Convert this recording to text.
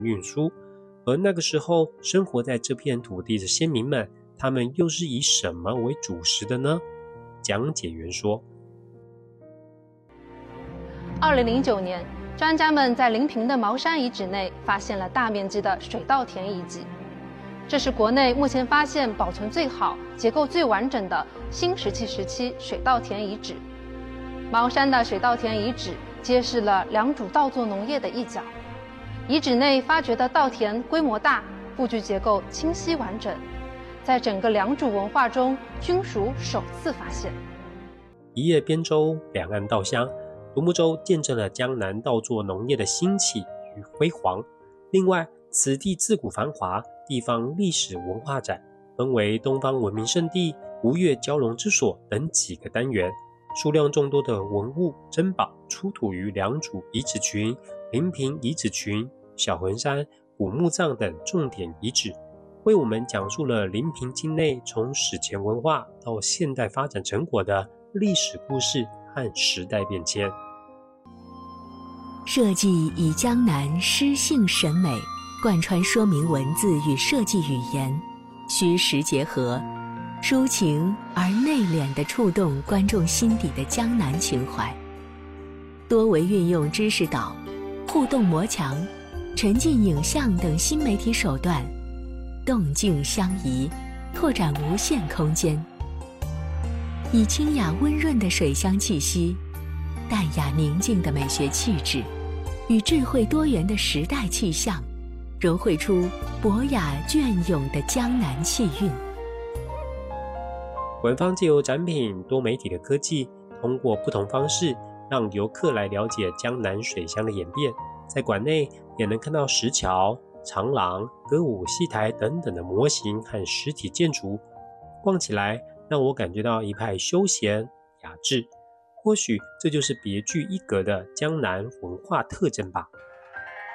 运输。而那个时候生活在这片土地的先民们，他们又是以什么为主食的呢？讲解员说 ，2009年，专家们在临平的茅山遗址内发现了大面积的水稻田遗迹，这是国内目前发现保存最好、结构最完整的新石器时期水稻田遗址。茅山的水稻田遗址揭示了良渚稻作农业的一角。遗址内发掘的稻田规模大，布局结构清晰完整，在整个良渚文化中均属首次发现。 一叶扁舟，两岸稻香，独木舟见证了江南稻作农业的兴起与辉煌。另外，此地自古繁华，地方历史文化展分为东方文明圣地、吴越蛟龙之所等几个单元，数量众多的文物珍宝出土于良渚遗址群、临平遗址群、小横山、古墓葬等重点遗址，为我们讲述了临平境内从史前文化到现代发展成果的历史故事和时代变迁。 设计以江南诗性审美贯穿说明文字与设计语言，虚实结合，抒情而内敛地触动观众心底的江南情怀。多为运用知识岛、互动魔墙、沉浸影像等新媒体手段，动静相宜，拓展无限空间。以清雅温润的水乡气息，淡雅宁静的美学气质，与智慧多元的时代气象，融汇出博雅隽永的江南气韵。 馆方借由展品、多媒体的科技，通过不同方式让游客来了解江南水乡的演变。在馆内也能看到石桥、长廊、歌舞戏台等等的模型和实体建筑，逛起来让我感觉到一派休闲雅致。或许这就是别具一格的江南文化特征吧。